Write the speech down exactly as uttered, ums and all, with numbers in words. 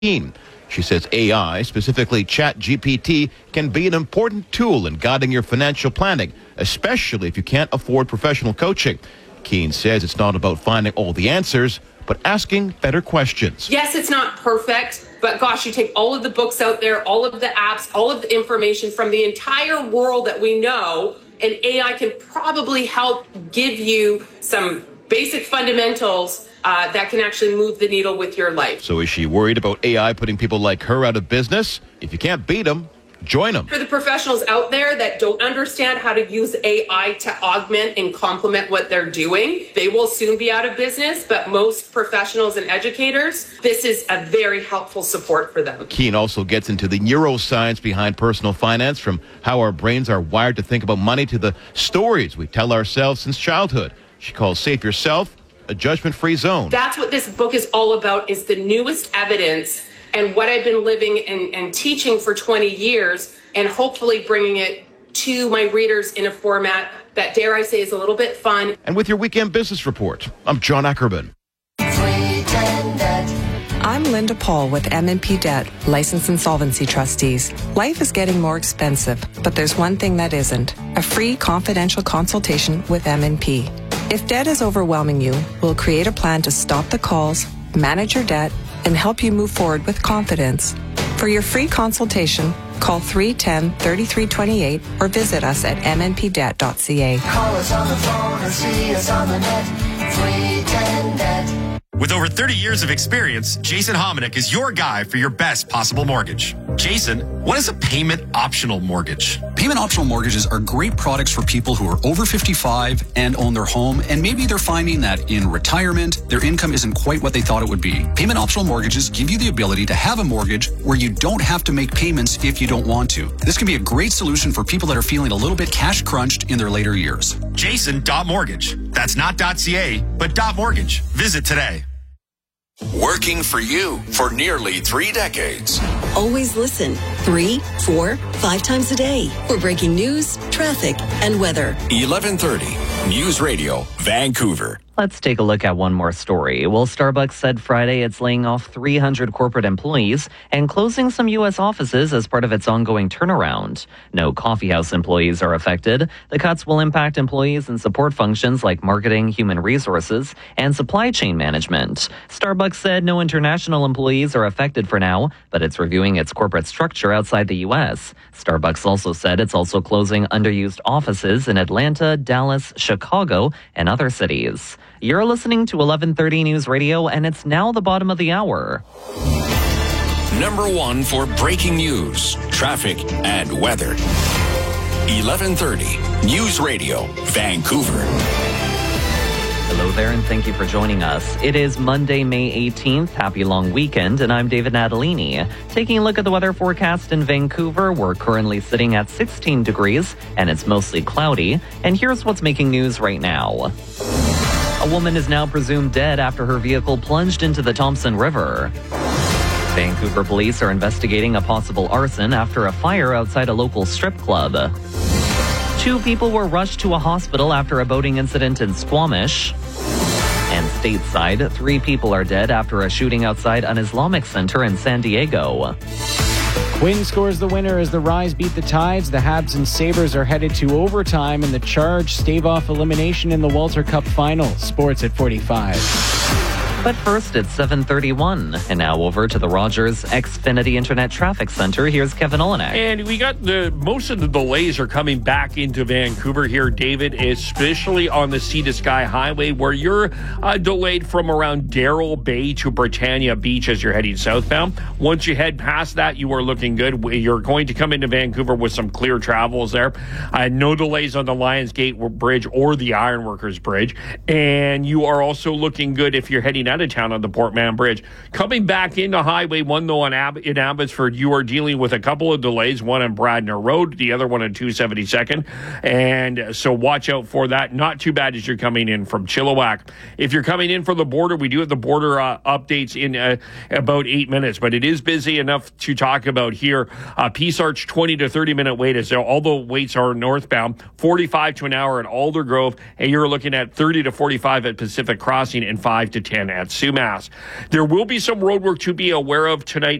She says A I, specifically ChatGPT, can be an important tool in guiding your financial planning, especially if you can't afford professional coaching. Keene says it's not about finding all the answers, but asking better questions. Yes, it's not perfect, but gosh, you take all of the books out there, all of the apps, all of the information from the entire world that we know, and A I can probably help give you some basic fundamentals uh, that can actually move the needle with your life. So is she worried about A I putting people like her out of business? If you can't beat them, join them. For the professionals out there that don't understand how to use A I to augment and complement what they're doing, they will soon be out of business. But most professionals and educators, this is a very helpful support for them. Keene also gets into the neuroscience behind personal finance, from how our brains are wired to think about money to the stories we tell ourselves since childhood. She calls Save Yourself a judgment-free zone. That's what this book is all about, is the newest evidence and what I've been living and, and teaching for twenty years, and hopefully bringing it to my readers in a format that, dare I say, is a little bit fun. And with your weekend business report, I'm John Ackerman. I'm Linda Paul with M and P Debt, Licensed Insolvency Trustees. Life is getting more expensive, but there's one thing that isn't: a free confidential consultation with M and P. If debt is overwhelming you, we'll create a plan to stop the calls, manage your debt, and help you move forward with confidence. For your free consultation, call three one zero, three three two eight or visit us at m n p debt dot c a. Call us on the phone or see us on the net. three ten net. With over thirty years of experience, Jason Hominick is your guy for your best possible mortgage. Jason, what is a payment optional mortgage? Payment optional mortgages are great products for people who are over fifty-five and own their home, and maybe they're finding that in retirement, their income isn't quite what they thought it would be. Payment optional mortgages give you the ability to have a mortgage where you don't have to make payments if you don't want to. This can be a great solution for people that are feeling a little bit cash crunched in their later years. Jason.mortgage. That's not .ca, but .mortgage. Visit today. Working for you for nearly three decades. Always listen three, four, five times a day for breaking news, traffic, and weather. eleven thirty News Radio, Vancouver. Let's take a look at one more story. Well, Starbucks said Friday it's laying off three hundred corporate employees and closing some U S offices as part of its ongoing turnaround. No coffeehouse employees are affected. The cuts will impact employees in support functions like marketing, human resources, and supply chain management. Starbucks said no international employees are affected for now, but it's reviewing its corporate structure outside the U S. Starbucks also said it's also closing underused offices in Atlanta, Dallas, Chicago, and other cities. You're listening to eleven thirty News Radio, and it's now the bottom of the hour. Number one for breaking news, traffic, and weather. eleven thirty News Radio, Vancouver. Hello there, and thank you for joining us. It is Monday, May eighteenth. Happy long weekend, and I'm David Natalini. Taking a look at the weather forecast in Vancouver, we're currently sitting at sixteen degrees, and it's mostly cloudy. And here's what's making news right now. A woman is now presumed dead after her vehicle plunged into the Thompson River. Vancouver police are investigating a possible arson after a fire outside a local strip club. Two people were rushed to a hospital after a boating incident in Squamish. And stateside, three people are dead after a shooting outside an Islamic center in San Diego. Quinn scores the winner as the Rise beat the Tides. The Habs and Sabres are headed to overtime, and the Charge stave off elimination in the Walter Cup final. Sports at forty-five. But first, it's seven thirty-one. And now over to the Rogers Xfinity Internet Traffic Center. Here's Kevin Olenek. And we got the most of the delays are coming back into Vancouver here, David, especially on the Sea to Sky Highway, where you're uh, delayed from around Darrell Bay to Britannia Beach as you're heading southbound. Once you head past that, you are looking good. You're going to come into Vancouver with some clear travels there. Uh, no delays on the Lions Gate Bridge or the Ironworkers Bridge. And you are also looking good if you're heading out of town on the Port Mann Bridge. Coming back into Highway one, though, on Ab- in Abbotsford, you are dealing with a couple of delays, one on Bradner Road, the other one on two seventy-second. And so watch out for that. Not too bad as you're coming in from Chilliwack. If you're coming in from the border, we do have the border uh, updates in uh, about eight minutes, but it is busy enough to talk about here. Uh, Peace Arch, twenty to thirty minute wait as all the waits are northbound, forty-five to an hour at Aldergrove, and you're looking at thirty to forty-five at Pacific Crossing and five to ten at at Sumas. There will be some road work to be aware of tonight